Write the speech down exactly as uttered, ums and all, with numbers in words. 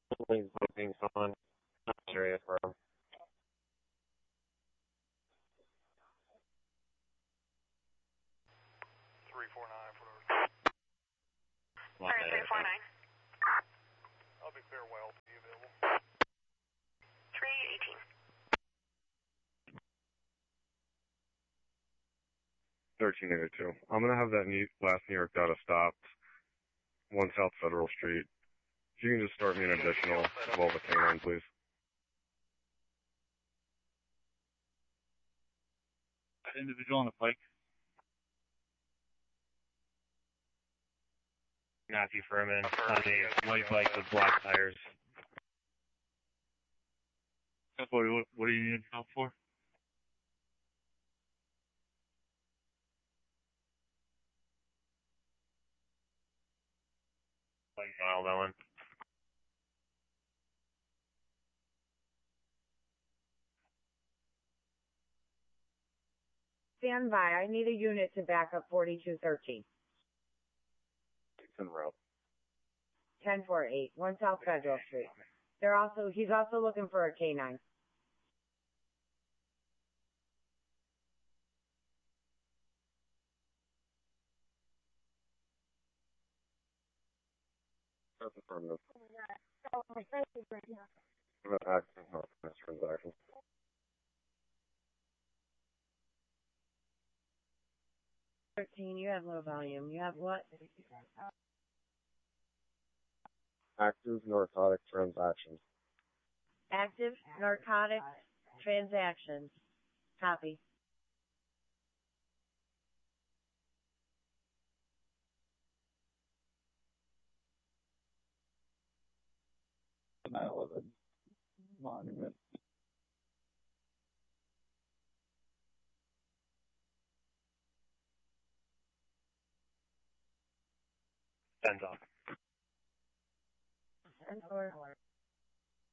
Please booking someone. Not sure if we're three four nine for Sorry, three four nine. I'll be farewell to be available. three eighteen. thirteen eighty-two. I'm going to have that new, last New York data stopped. one South Federal Street. If you can just start me an additional twelve at K nine, please. Individual on the pike. Matthew Furman on a white bike with black tires. What, what, what do you need help for? Like Kyle Owen. Stand by. I need a unit to back up forty-two thirteen. It's en route. ten four eight, one South Federal Street. They're also, he's also looking for a K nine. That's affirmative. Oh my god. So my face is right now. I'm going to access not this transaction. thirteen, you have low volume. You have what? Active narcotic transactions. Active narcotic transactions. Copy. nine eleven monument. Send off. ten four.